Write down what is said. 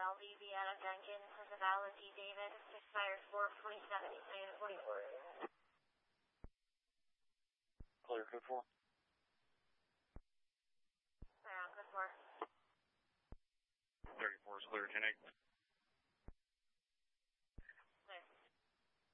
Levy out of Jenkins has a valid E. David, expired 4/27/44. Clear code 4. Clear on code 4. 34 is clear, 10-8.